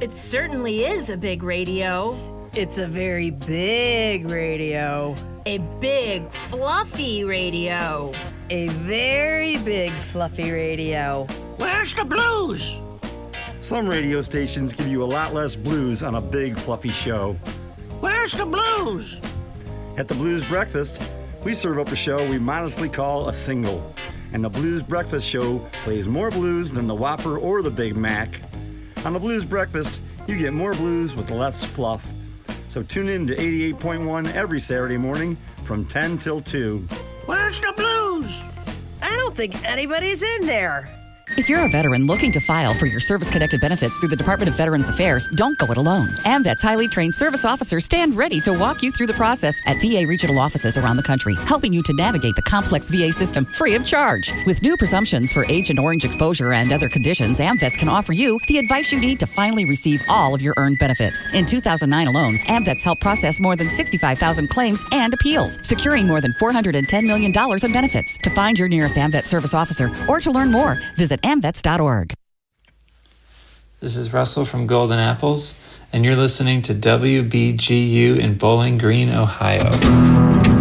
It certainly is a big radio. It's a very big radio. A big, fluffy radio. A very big, fluffy radio. Where's the blues? Some radio stations give you a lot less blues on a big, fluffy show. Where's the blues? At the Blues Breakfast, we serve up a show we modestly call a single. And the Blues Breakfast show plays more blues than the Whopper or the Big Mac. On the Blues Breakfast, you get more blues with less fluff. So tune in to 88.1 every Saturday morning from 10 till 2. Where's the blues? I don't think anybody's in there. If you're a veteran looking to file for your service-connected benefits through the Department of Veterans Affairs, don't go it alone. AMVET's highly trained service officers stand ready to walk you through the process at VA regional offices around the country, helping you to navigate the complex VA system free of charge. With new presumptions for Agent Orange exposure and other conditions, AMVETS can offer you the advice you need to finally receive all of your earned benefits. In 2009 alone, AMVETS helped process more than 65,000 claims and appeals, securing more than $410 million in benefits. To find your nearest AMVET service officer or to learn more, visit amvets.org. This is Russell from Golden Apples, and you're listening to WBGU in Bowling Green, Ohio.